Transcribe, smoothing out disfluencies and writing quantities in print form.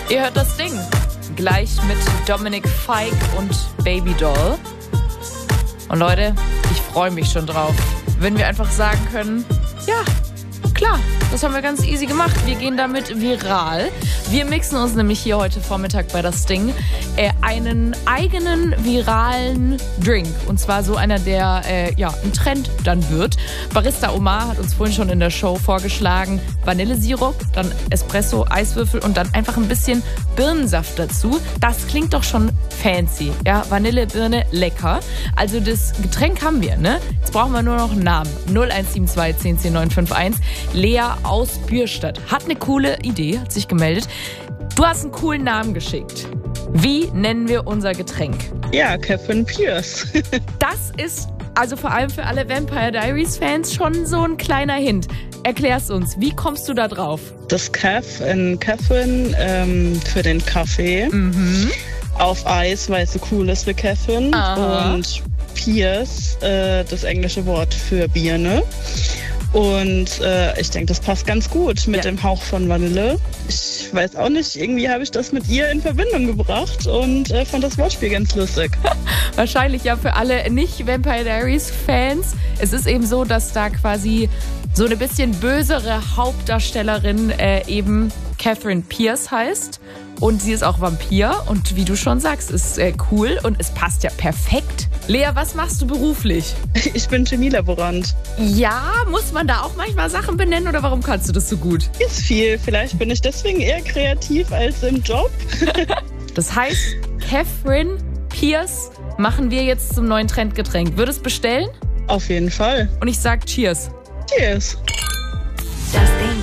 Ihr hört das Ding. Gleich mit Dominic Fike und Babydoll. Und Leute, ich freue mich schon drauf, wenn wir einfach sagen können, ja, klar, das haben wir ganz easy gemacht. Wir gehen damit viral. Wir mixen uns nämlich hier heute Vormittag bei das Ding einen eigenen viralen Drink. Und zwar so einer, der ein Trend dann wird. Barista Omar hat uns vorhin schon in der Show vorgeschlagen, Vanillesirup, dann Espresso, Eiswürfel und dann einfach ein bisschen Birnensaft dazu. Das klingt doch schon fancy. Ja, Vanille, Birne, lecker. Also das Getränk haben wir, ne? Jetzt brauchen wir nur noch einen Namen. 0172 10 10 951. Lea aus Bürstadt hat eine coole Idee, hat sich gemeldet. Du hast einen coolen Namen geschickt. Wie nennen wir unser Getränk? Ja, Catherine Pierce. Das ist also vor allem für alle Vampire Diaries Fans schon so ein kleiner Hint. Erklär's uns, wie kommst du da drauf? Das Caff in Catherine für den Kaffee. Mhm. Auf Eis, weil es so cool ist wie Catherine. Aha. Und Pierce, das englische Wort für Birne. Und ich denke, das passt ganz gut mit dem Hauch von Vanille. Ich weiß auch nicht, irgendwie habe ich das mit ihr in Verbindung gebracht und fand das Wortspiel ganz lustig. Wahrscheinlich ja für alle nicht-Vampire Diaries-Fans. Es ist eben so, dass da quasi so eine bisschen bösere Hauptdarstellerin eben Catherine Pierce heißt. Und sie ist auch Vampir und wie du schon sagst, ist cool und es passt ja perfekt. Lea, was machst du beruflich? Ich bin Chemielaborant. Ja, muss man da auch manchmal Sachen benennen oder warum kannst du das so gut? Ist viel. Vielleicht bin ich deswegen eher kreativ als im Job. Das heißt, Catherine Pierce machen wir jetzt zum neuen Trendgetränk. Würdest bestellen? Auf jeden Fall. Und ich sag Cheers. Cheers. Das Ding.